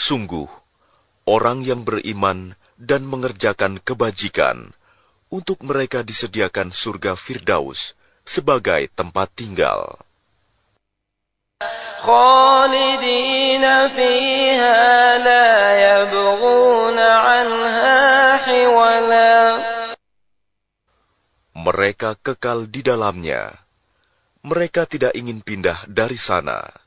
Sungguh, orang yang beriman dan mengerjakan kebajikan, untuk mereka disediakan surga Firdaus sebagai tempat tinggal. خالدين فيها لا يبغون عنها حولا. Mereka kekal di dalamnya. Mereka tidak ingin pindah dari sana.